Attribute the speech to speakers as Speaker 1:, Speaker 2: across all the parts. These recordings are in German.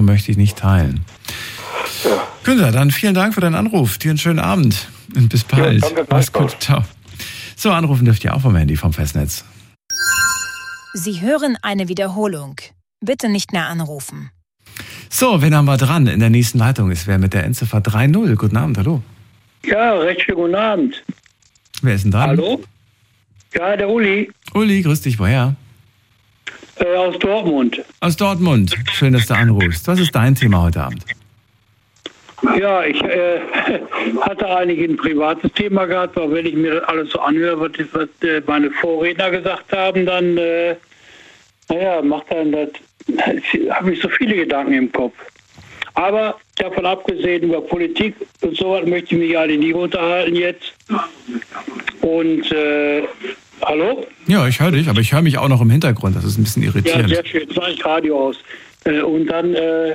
Speaker 1: möchte ich nicht teilen.
Speaker 2: Ja.
Speaker 1: Günther, dann vielen Dank für deinen Anruf. Dir einen schönen Abend und bis bald.
Speaker 2: Ja, danke,
Speaker 1: mach's gut. Ciao. So, anrufen dürft ihr auch vom Handy, vom Festnetz.
Speaker 3: Sie hören eine Wiederholung. Bitte nicht mehr anrufen.
Speaker 1: So, wen haben wir dran? In der nächsten Leitung ist wer mit der Endziffer 30. Guten Abend, hallo.
Speaker 4: Ja, recht schönen guten Abend.
Speaker 1: Wer ist denn dran?
Speaker 4: Hallo? Ja, der Uli.
Speaker 1: Uli, grüß dich, woher?
Speaker 4: Aus Dortmund.
Speaker 1: Aus Dortmund. Schön, dass du anrufst. Was ist dein Thema heute Abend?
Speaker 4: Ja, ich hatte eigentlich ein privates Thema gehabt, aber wenn ich mir das alles so anhöre, was meine Vorredner gesagt haben, dann, macht dann das, habe ich so viele Gedanken im Kopf. Aber davon abgesehen, über Politik und sowas möchte ich mich alle nie unterhalten jetzt. Und, hallo?
Speaker 1: Ja, ich höre dich, aber ich höre mich auch noch im Hintergrund. Das ist ein bisschen irritierend.
Speaker 4: Ja, sehr schön. Jetzt mache ich Radio aus. Und dann,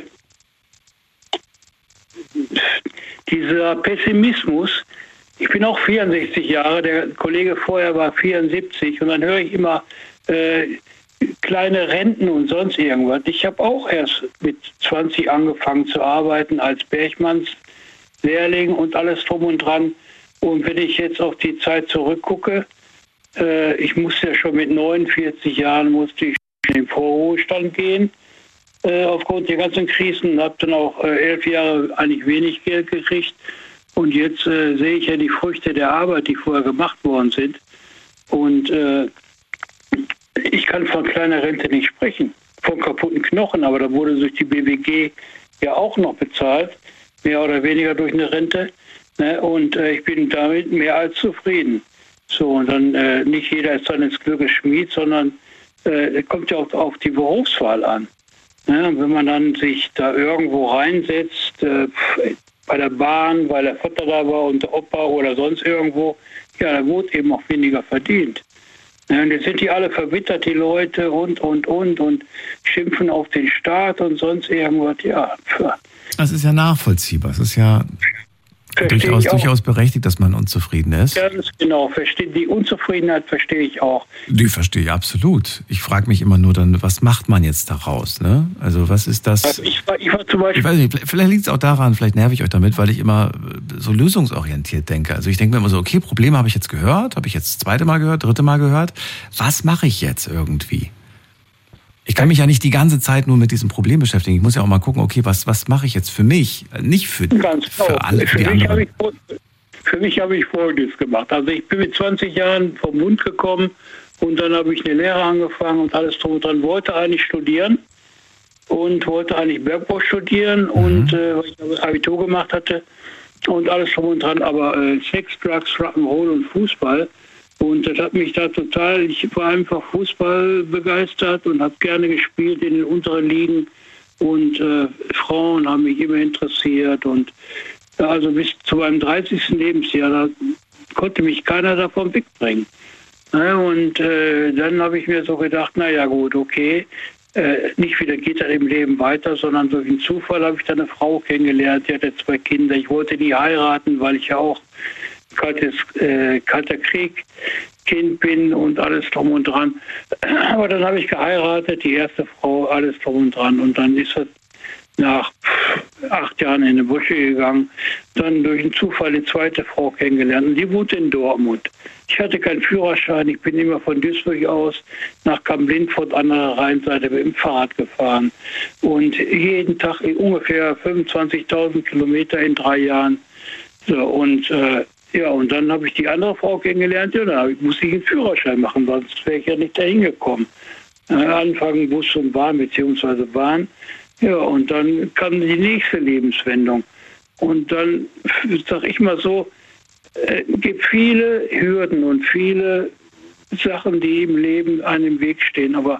Speaker 4: dieser Pessimismus, ich bin auch 64 Jahre, der Kollege vorher war 74 und dann höre ich immer kleine Renten und sonst irgendwas. Ich habe auch erst mit 20 angefangen zu arbeiten als Bergmannslehrling und alles drum und dran. Und wenn ich jetzt auf die Zeit zurückgucke, ich musste ja schon mit 49 Jahren musste ich in den Vorruhestand gehen. Aufgrund der ganzen Krisen, habe dann auch 11 Jahre eigentlich wenig Geld gekriegt. Und jetzt sehe ich ja die Früchte der Arbeit, die vorher gemacht worden sind. Und ich kann von kleiner Rente nicht sprechen, von kaputten Knochen, aber da wurde durch die BWG ja auch noch bezahlt, mehr oder weniger durch eine Rente. Ne? Und ich bin damit mehr als zufrieden. So, und dann nicht jeder ist dann ins Glückes Schmied, sondern kommt ja auch auf die Berufswahl an. Ja, wenn man dann sich da irgendwo reinsetzt, bei der Bahn, weil der Vater da war und der Opa oder sonst irgendwo, ja, da wurde eben auch weniger verdient. Ja, und jetzt sind die alle verbittert, die Leute und schimpfen auf den Staat und sonst irgendwas, ja.
Speaker 1: Das ist ja nachvollziehbar. Es ist ja durchaus berechtigt, dass man unzufrieden ist.
Speaker 4: Ganz genau. Die Unzufriedenheit verstehe ich auch.
Speaker 1: Die verstehe ich absolut. Ich frage mich immer nur dann, was macht man jetzt daraus? Ne? Also was ist das?
Speaker 4: Also ich war zum Beispiel...
Speaker 1: Ich weiß nicht, vielleicht liegt es auch daran, vielleicht nerv ich euch damit, weil ich immer so lösungsorientiert denke. Also ich denke mir immer so, okay, Probleme habe ich jetzt gehört, habe ich jetzt das zweite Mal gehört, dritte Mal gehört. Was mache ich jetzt irgendwie? Ich kann mich ja nicht die ganze Zeit nur mit diesem Problem beschäftigen. Ich muss ja auch mal gucken, okay, was mache ich jetzt für mich? Nicht für alle, für die anderen.
Speaker 4: Für mich habe ich Folgendes gemacht. Also ich bin mit 20 Jahren vom Bund gekommen und dann habe ich eine Lehre angefangen und alles drum und dran. Wollte eigentlich studieren und wollte eigentlich Bergbau studieren und weil ich Abitur gemacht hatte und alles drum und dran. Aber Sex, Drugs, Rock'n'Roll und Fußball. Und das hat mich da total, ich war einfach Fußball begeistert und habe gerne gespielt in den unteren Ligen. Und Frauen haben mich immer interessiert. Und also bis zu meinem 30. Lebensjahr, da konnte mich keiner davon wegbringen. Und dann habe ich mir so gedacht, naja gut, okay, nicht wieder geht das im Leben weiter, sondern durch einen Zufall habe ich da eine Frau kennengelernt, die hatte 2 Kinder. Ich wollte die heiraten, weil ich ja auch kalter Krieg Kind bin und alles drum und dran. Aber dann habe ich geheiratet, die erste Frau, alles drum und dran. Und dann ist es nach 8 Jahren in die Busche gegangen. Dann durch einen Zufall die zweite Frau kennengelernt. Und die wohnte in Dortmund. Ich hatte keinen Führerschein. Ich bin immer von Duisburg aus nach Kamp-Lintfort an der Rheinseite mit dem Fahrrad gefahren. Und jeden Tag ungefähr 25.000 Kilometer in 3 Jahren. So, und und dann habe ich die andere Frau kennengelernt, ja, dann musste ich einen Führerschein machen, sonst wäre ich ja nicht dahin gekommen. Anfangen Bus und Bahn, beziehungsweise Bahn. Ja, und dann kam die nächste Lebenswendung. Und dann, sage ich mal so, gibt viele Hürden und viele Sachen, die im Leben einem im Weg stehen. Aber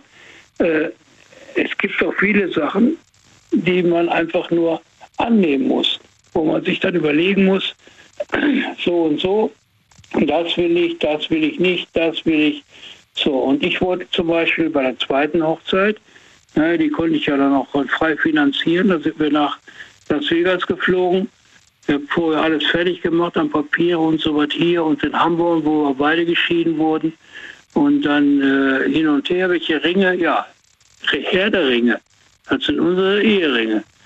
Speaker 4: es gibt auch viele Sachen, die man einfach nur annehmen muss, wo man sich dann überlegen muss, so und so, das will ich nicht, das will ich. So, und ich wollte zum Beispiel bei der zweiten Hochzeit, die konnte ich ja dann auch frei finanzieren, da sind wir nach Las Vegas geflogen. Ich habe vorher alles fertig gemacht an Papiere und so was hier und in Hamburg, wo wir beide geschieden wurden. Und dann hin und her, welche Ringe, ja, Herr der Ringe. Das sind unsere Eheringe.